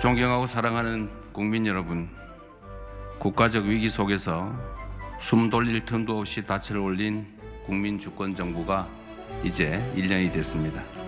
존경하고 사랑하는 국민 여러분, 국가적 위기 속에서 숨 돌릴 틈도 없이 닻을 올린 국민주권정부가 이제 1년이 됐습니다.